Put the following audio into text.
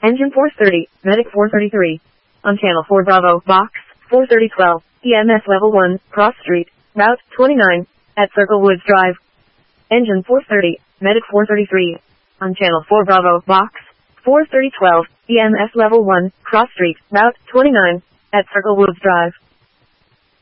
Engine Force 30, Medic 433. On Channel 4 Bravo, Box 43012, EMS Level 1, Cross Street, Route 29, at Circle Woods Drive. Engine Force 30, Medic 433. On Channel 4 Bravo, Box 43012, EMS Level 1, Cross Street, Route 29, at Circle Woods Drive.